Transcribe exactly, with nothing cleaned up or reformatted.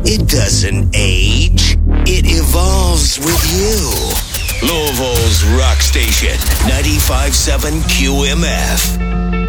It doesn't age. It evolves with you. Louisville's rock station, ninety-five point seven Q M F.